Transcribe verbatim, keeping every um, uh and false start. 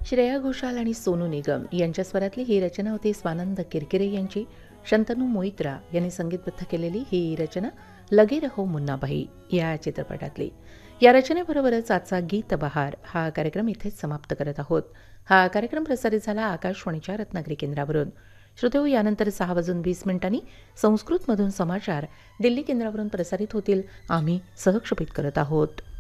श्रेया घोषाल आणि सोनू निगम यांच्या स्वरातली ही रचना होती स्वानंद किरकिरे यांची. शंतनू मोहित्रा यांनी संगीतबद्ध केलेली ही रचना लगे रहो मुन्नाभाई या चित्रपटातली. या रचनेबरोबरच आजचा गीत बहार हा कार्यक्रम इथेच समाप्त करत आहोत. हा कार्यक्रम प्रसारित झाला आकाशवाणीच्या रत्नागिरी केंद्रावरून. श्रोतेहो, यानंतर सहा वाजून वीस मिनिटांनी संस्कृतमधून समाचार दिल्ली केंद्रावरून प्रसारित होतील. आम्ही सहक्षेपित करत आहोत.